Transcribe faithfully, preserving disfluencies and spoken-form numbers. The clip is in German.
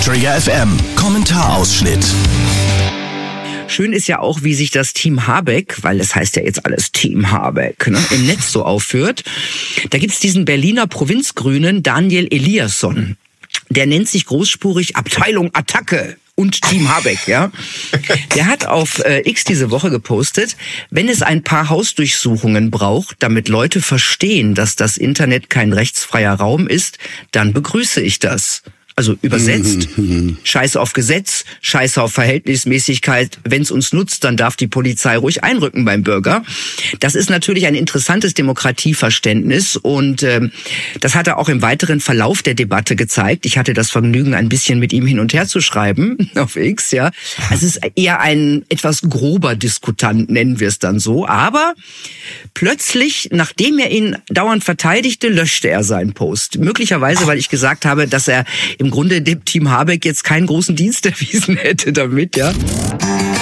Trigger F M Kommentarausschnitt. Schön ist ja auch, wie sich das Team Habeck, weil das heißt ja jetzt alles Team Habeck, ne, im Netz so aufführt. Da gibt's diesen Berliner Provinzgrünen Daniel Eliasson. Der nennt sich großspurig Abteilung Attacke und Team Habeck, ja. Der hat auf äh, X diese Woche gepostet, wenn es ein paar Hausdurchsuchungen braucht, damit Leute verstehen, dass das Internet kein rechtsfreier Raum ist, dann begrüße ich das. Also übersetzt, Scheiß auf Gesetz, Scheiß auf Verhältnismäßigkeit. Wenn es uns nutzt, dann darf die Polizei ruhig einrücken beim Bürger. Das ist natürlich ein interessantes Demokratieverständnis und ähm, das hat er auch im weiteren Verlauf der Debatte gezeigt. Ich hatte das Vergnügen, ein bisschen mit ihm hin und her zu schreiben auf X. Ja, es ist eher ein etwas grober Diskutant, nennen wir es dann so. Aber plötzlich, nachdem er ihn dauernd verteidigte, löschte er seinen Post. Möglicherweise, weil ich gesagt habe, dass er im Im Grunde dem Team Habeck jetzt keinen großen Dienst erwiesen hätte damit, ja.